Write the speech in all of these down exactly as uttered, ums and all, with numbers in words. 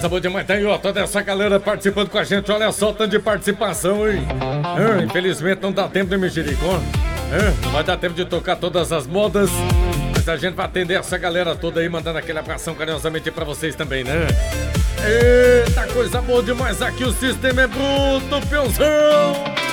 coisa boa demais. Tá aí, ó, toda essa galera participando com a gente. Olha só o tanto de participação, hein? Ah, infelizmente não dá tempo de mexericó. Ah, não vai dar tempo de tocar todas as modas. Mas a gente vai atender essa galera toda aí, mandando aquele abração carinhosamente pra vocês também, né? Eita, coisa boa demais aqui. O sistema é bruto, peãozão.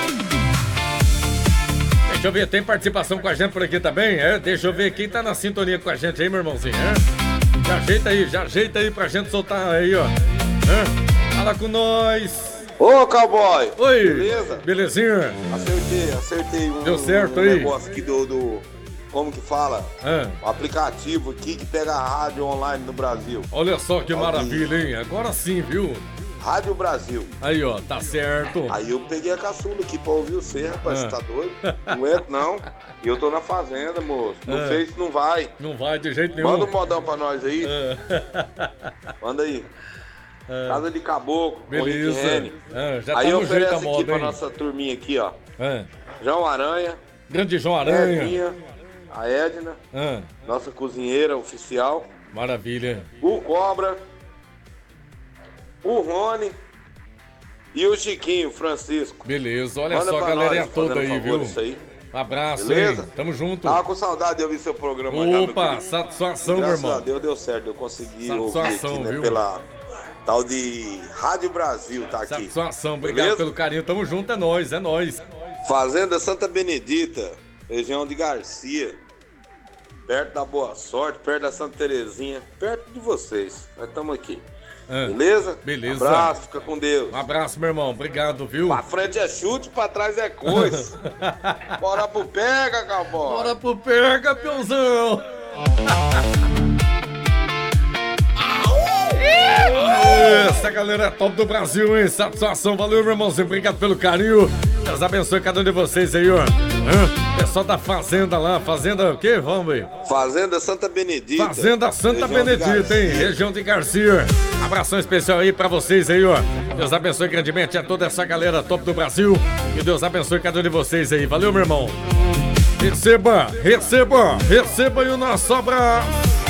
Deixa eu ver, tem participação com a gente por aqui também? É, deixa eu ver quem tá na sintonia com a gente aí, meu irmãozinho. É? Já ajeita aí, já ajeita aí pra gente soltar aí, ó. É? Fala com nós. Ô, cowboy. Oi. Beleza? Belezinha. Acertei, acertei um, Deu certo um aí? negócio aqui do, do... Como que fala? É. O aplicativo aqui que pega a rádio online no Brasil. Olha só que maravilha, hein? Agora sim, viu? Rádio Brasil. Aí, ó, tá certo. Aí eu peguei a caçula aqui pra ouvir você, rapaz, Ah. você tá doido? Não entro, não. E eu tô na fazenda, moço. No Ah. Face não vai. Não vai de jeito nenhum. Manda um modão pra nós aí. Ah. Manda aí. Casa de Caboclo, com Rick Beleza. Rene. Ah, já Aí tá eu no jeito ofereço a aqui moda, pra hein? nossa turminha aqui, ó. Ah. João Aranha, Grande João Aranha. Edinha, a Edna, Ah. nossa cozinheira oficial, Maravilha. o Cobra, o Rony e o Chiquinho, Francisco. Beleza, olha Manda só a pra galerinha nós, toda fazendo aí, favor viu? disso aí. Um abraço, Beleza? hein? Tamo junto. Tava com saudade de ouvir seu programa já, meu Opa, querido. satisfação, meu Graças irmão. a Deus deu certo, eu consegui Satisfação, ouvir aqui, né, viu? pela tal de Rádio Brasil, tá aqui. Satisfação, obrigado Beleza? pelo carinho. Tamo junto, é nóis, é nóis. Fazenda Santa Benedita, região de Garcia, perto da Boa Sorte, perto da Santa Terezinha, perto de vocês. Nós estamos aqui. Ah, Beleza? beleza. Abraço, fica com Deus. Um abraço, meu irmão. Obrigado, viu? Pra frente é chute, pra trás é coisa. Bora pro pega, cowboy. Bora pro pega, peãozão. Essa galera é top do Brasil, hein? Satisfação, valeu, meu irmãozinho. Obrigado pelo carinho. Deus abençoe cada um de vocês aí, ó. Hã? Pessoal da Fazenda lá, Fazenda o quê? Vamos ver. Fazenda Santa Benedita. Fazenda Santa região de Benedita, hein? Garcia. Região de Garcia. Abração especial aí pra vocês aí, ó. Deus abençoe grandemente a toda essa galera top do Brasil. E Deus abençoe cada um de vocês aí. Valeu, meu irmão. Receba, receba, receba aí o nosso abraço.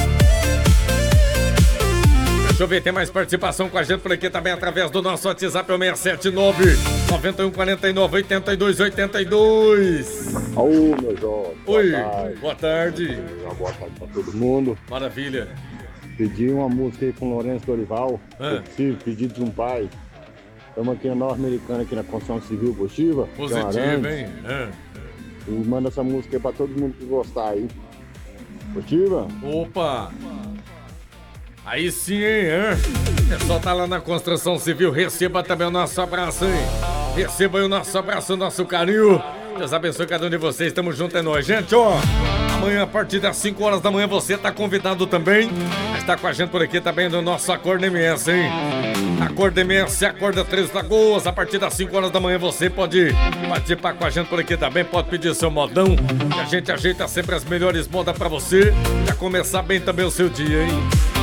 Deixa eu ver, tem mais participação com a gente por aqui também através do nosso WhatsApp, é o seis sete nove, nove um quatro nove, oito dois oito dois. Ô, meu Jorge. Oi, Boa tarde. boa tarde. Uma boa tarde pra todo mundo. Maravilha. Pedi uma música aí com Lourenço Dorival. Ah. Positivo, pedido de um pai. Estamos aqui na Nova Americana, aqui na Construção Civil Positiva. Positivo, hein? Ah. E manda essa música aí pra todo mundo que gostar aí. Positiva? Opa! Aí sim, hein? Hã? O pessoal tá lá na construção civil, receba também o nosso abraço, hein? Receba aí o nosso abraço, o nosso carinho. Deus abençoe cada um de vocês, tamo junto, é nóis. Gente, ó, amanhã a partir das cinco horas da manhã você tá convidado também. Está com a gente por aqui também no nosso Acorda M S, hein? Acorda M S, Acorda Três Lagoas. A partir das cinco horas da manhã você pode participar com a gente por aqui também. Pode pedir seu modão, que a gente ajeita sempre as melhores modas pra você. Já começar bem também o seu dia, hein?